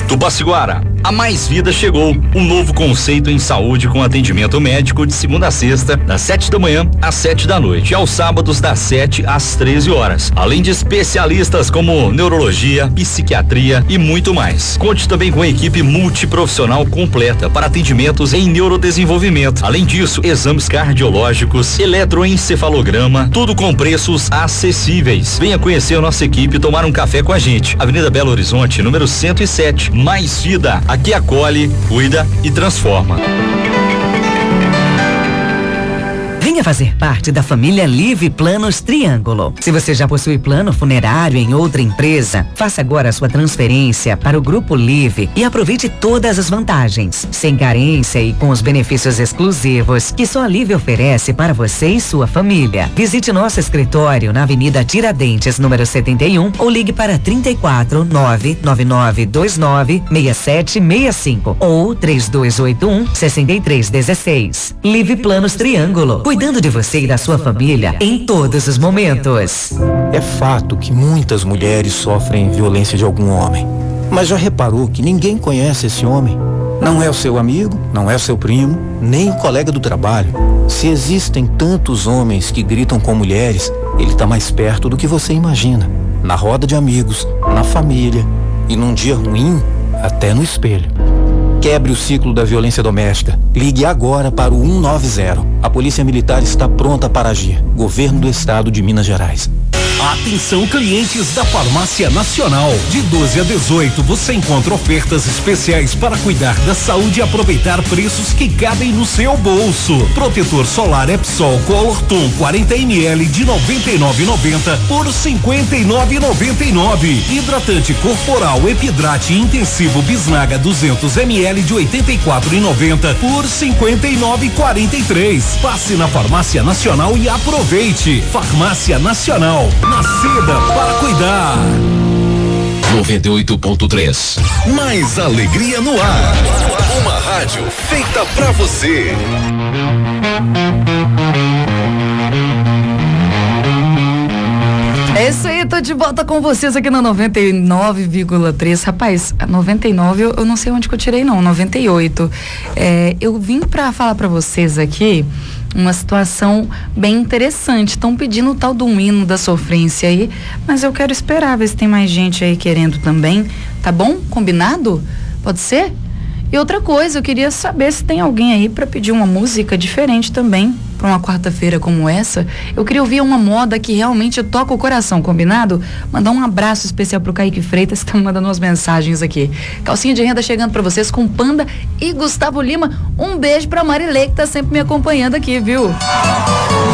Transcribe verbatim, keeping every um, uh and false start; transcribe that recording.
Tupaciguara, a Mais Vida chegou. Um novo conceito em saúde com atendimento médico de segunda a sexta, das sete da manhã às sete da noite. E aos sábados, das sete às treze horas. Além de especialistas como neurologia, psiquiatria e muito mais. Conte também com a equipe multiprofissional completa para atendimentos em neurodesenvolvimento. Além disso, exames cardiológicos, eletroencefalograma, tudo com preços acessíveis. Venha conhecer a nossa equipe e tomar um café com a gente. Avenida Belo Horizonte, número cento e sete. Mais Vida, aqui acolhe, cuida e transforma. Venha fazer parte da família Live Planos Triângulo. Se você já possui plano funerário em outra empresa, faça agora a sua transferência para o Grupo Live e aproveite todas as vantagens, sem carência e com os benefícios exclusivos que só a Live oferece para você e sua família. Visite nosso escritório na Avenida Tiradentes, número setenta e um, ou ligue para trinta e quatro, nove nove nove dois nove, seis sete seis cinco ou três dois oito um, seis três um seis. Live Planos Triângulo. Cuidando de você e da sua família em todos os momentos. É fato que muitas mulheres sofrem violência de algum homem. Mas já reparou que ninguém conhece esse homem? Não é o seu amigo, não é o seu primo, nem o colega do trabalho. Se existem tantos homens que gritam com mulheres, ele está mais perto do que você imagina. Na roda de amigos, na família e num dia ruim, até no espelho. Quebre o ciclo da violência doméstica. Ligue agora para o cento e noventa. A Polícia Militar está pronta para agir. Governo do Estado de Minas Gerais. Atenção, clientes da Farmácia Nacional. De doze a dezoito você encontra ofertas especiais para cuidar da saúde e aproveitar preços que cabem no seu bolso. Protetor solar Epsol Color Tom quarenta mililitros de noventa e nove reais e noventa centavos por cinquenta e nove reais e noventa e nove centavos. Hidratante corporal Epidrate Intensivo Bisnaga duzentos mililitros de oitenta e quatro reais e noventa centavos por cinquenta e nove reais e quarenta e três centavos. Passe na Farmácia Nacional e aproveite. Farmácia Nacional. Nascida para cuidar. noventa e oito ponto três. Mais alegria no ar. Uma rádio feita pra você. É isso aí, tô de volta com vocês aqui na noventa e nove vírgula três. Rapaz, a noventa e nove eu, eu não sei onde que eu tirei não, noventa e oito. É, eu vim pra falar pra vocês aqui uma situação bem interessante. Estão pedindo o tal do hino da sofrência aí, mas eu quero esperar ver se tem mais gente aí querendo também. Tá bom? Combinado? Pode ser? E outra coisa, eu queria saber se tem alguém aí para pedir uma música diferente também para uma quarta-feira como essa. Eu queria ouvir uma moda que realmente toca o coração, combinado? Mandar um abraço especial pro Kaique Freitas, que tá mandando umas mensagens aqui. Calcinha de renda chegando para vocês com Panda e Gustavo Lima. Um beijo pra Marilei, que tá sempre me acompanhando aqui, viu?